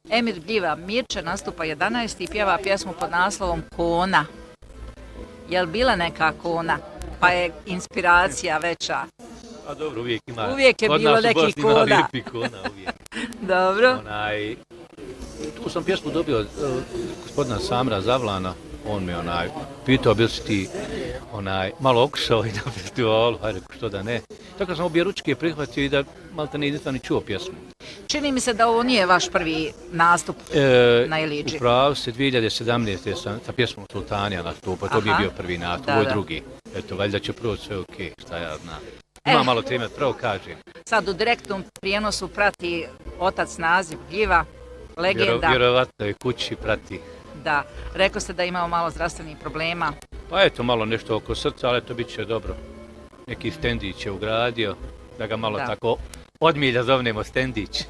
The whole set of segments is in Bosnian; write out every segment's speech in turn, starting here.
Emir Gljiva Mirča nastupa 11. i pjeva pjesmu pod naslovom Kona. Je li bila neka kona? Pa je inspiracija veća. A dobro, uvijek ima. Uvijek je bilo nekih kona. Kod nas u Bosni ima lijepih kona uvijek. Dobro. Tu sam pjesmu dobio od gospodina Samra Zavlana. On me pitao bil si ti malo okušao i na festivalu, hajde što da ne. Tako sam objeručke prihvatio i da malo te ne ideta ni čuo pjesmu. Čini mi se da ovo nije vaš prvi nastup na Ilidži. Upravo se 2017. sam sa pjesmom Sultanija nastupao, to bi bio prvi nastup, ovo je drugi. Eto, valjda će proći sve okej, šta ja znam. Ima malo teme, pravo kažem. Sad u direktnom prijenosu prati otac Nazif Gljiva, legenda. Vjerovatno je kući prati. Da, rekao ste da imao malo zdravstvenih problema. Pa eto, malo nešto oko srca, ali to bit će dobro. Neki stendić je ugradio, da ga malo tako odmilja zovnemo stendić.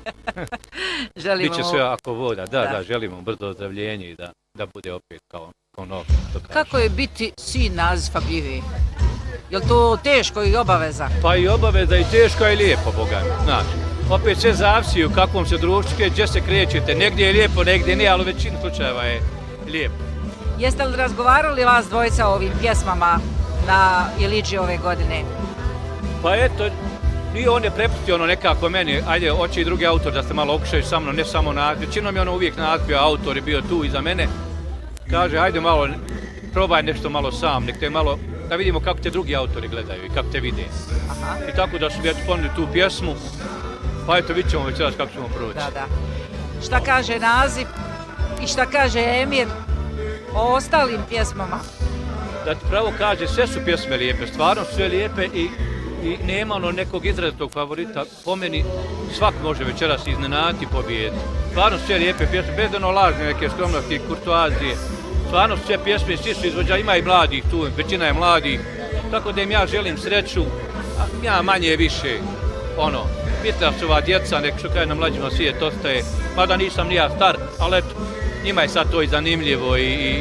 Biće sve ako voda, da, želimo brzo ozdravljenje i da bude opet kao novo. Kako je biti sin Nazifa Gljive? Je li to teško i obaveza? Pa i obaveza i teško i lijepo, Boga mi, znaš. Opet sve zavisi u kakvom se društvu, gdje se krećete. Negdje je lijepo, negdje nije, ali u većini slučajeva je lijepo. Jeste li razgovarali vas dvojica o ovim pjesmama na Ilidži ove godine? Pa eto, i on je prepustio nekako meni, ajde, hoće i drugi autor da se malo okušaju sa mnom, ne samo Nazif. Većinom je uvijek Nazif, autor je bio tu iza mene. Kaže, ajde malo, probaj nešto malo sam, nek te malo, da vidimo kako te drugi autori gledaju i kako te vide. I tako da su mi ponudili tu pjesmu. Pa eto, vidit ćemo večeras kako ćemo proći. Da. Šta kaže Nazif i šta kaže Emir o ostalim pjesmama? Da ti pravo kaže, sve su pjesme lijepe, stvarno su sve lijepe i nema nekog izrazitog favorita. Po meni svak može večeras iznenaditi pobijedi. Stvarno su sve lijepe pjesme, bez lažne neke skromnosti i kurtoazije. Stvarno su sve pjesme, svi su izvođači, ima i mladih tu, većina je mladih. Tako da im ja želim sreću, a ja manje više, bitna su ova djeca, nek što kaj na mlađima svijet ostaje, mada nisam ni ja star, ali eto, njima je sad to i zanimljivo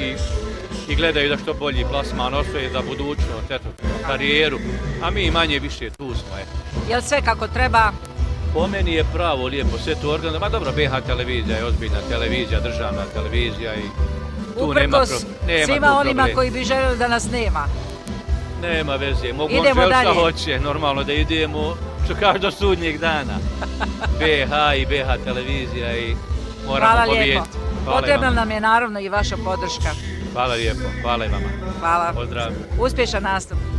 i gledaju da što bolji plasman osvoje za budućnost, eto, karijeru, a mi manje više tu smo, eto. Jel sve kako treba? Po meni je pravo, lijepo, sve tu organizam, ma dobro, BH televizija je ozbiljna televizija, državna televizija i tu nema svima onima koji bi željeli da nas nema. Nema veze, mogu on želi šta hoće, normalno da idemo, što kažu do sudnjeg dana. BH i BH televizija i moramo pobijeti. Potrebna nam je naravno i vaša podrška. Hvala lijepo, hvala i vama. Hvala. Pozdrav. Uspješan nastup.